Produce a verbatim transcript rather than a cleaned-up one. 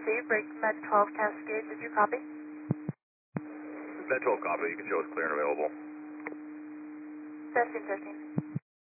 received. Break Med twelve Cascade. Did you copy? Med twelve copy. You can show us clear and available. Testing, testing.